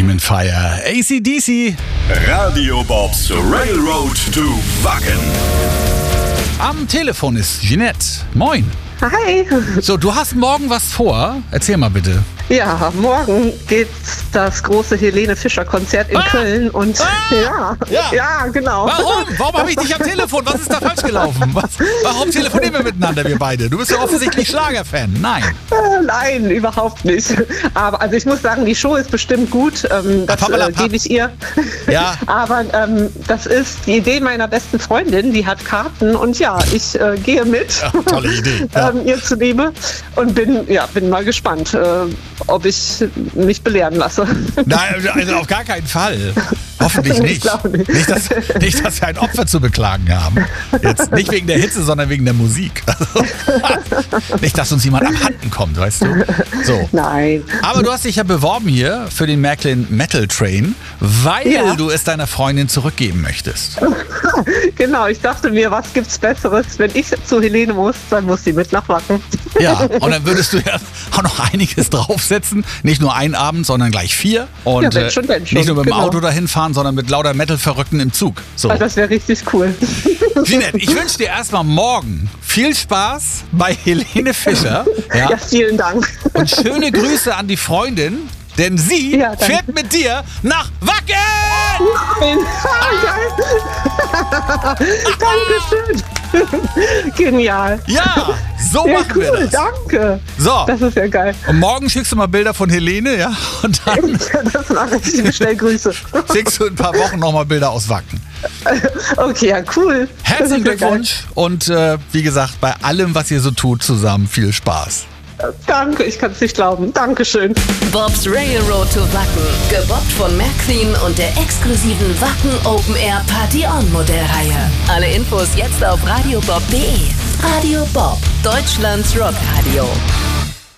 Demon Fire, AC/DC. Radio Bobs Railroad to Wacken. Am Telefon ist Jeanette. Moin. Hi. So, du hast morgen was vor. Erzähl mal bitte. Ja, morgen geht das große Helene Fischer Konzert in Köln und ja, genau. Warum? Warum habe ich dich am Telefon? Was ist da falsch gelaufen? Warum telefonieren wir miteinander, wir beide? Du bist ja offensichtlich Schlagerfan. Nein. Nein, überhaupt nicht. Aber also ich muss sagen, die Show ist bestimmt gut. Das gebe ich ihr. Ja. Aber das ist die Idee meiner besten Freundin. Die hat Karten und ja, ich gehe mit. Ja, tolle Idee. Ja. Ihr zuliebe und bin mal gespannt, ob ich mich belehren lasse. Nein, also auf gar keinen Fall. Hoffentlich nicht. Nicht, dass wir ein Opfer zu beklagen haben. Jetzt nicht wegen der Hitze, sondern wegen der Musik. Also, nicht, dass uns jemand abhanden kommt, weißt du? So. Nein. Aber du hast dich ja beworben hier für den Märklin Metal Train, weil du es deiner Freundin zurückgeben möchtest. Genau, ich dachte mir, was gibt's Besseres? Wenn ich zu Helene muss, dann muss sie mit nach Wacken. Ja, und dann würdest du ja auch noch einiges draufsetzen. Nicht nur einen Abend, sondern gleich 4. Und ja, wenn schon. Nicht nur mit dem Auto dahin fahren, sondern mit lauter Metal-Verrückten im Zug. So. Also das wäre richtig cool. Jeanette, ich wünsche dir erstmal morgen viel Spaß bei Helene Fischer. Ja, vielen Dank. Und schöne Grüße an die Freundin, denn sie fährt mit dir nach Wacken! Nein! Dankeschön! Genial! Ja, so machen wir das. Danke! So. Das ist ja geil. Und morgen schickst du mal Bilder von Helene, ja? Und dann das mache ich. Schnell Grüße. schickst du in ein paar Wochen nochmal Bilder aus Wacken. Okay, ja, cool. Herzlichen Glückwunsch und wie gesagt, bei allem, was ihr so tut, zusammen viel Spaß. Danke, ich kann es nicht glauben. Dankeschön. Bobs Railroad to Wacken, gebobbt von Märklin und der exklusiven Wacken Open Air Party On Modellreihe. Alle Infos jetzt auf radiobob.de. Radio Bob, Deutschlands Rockradio.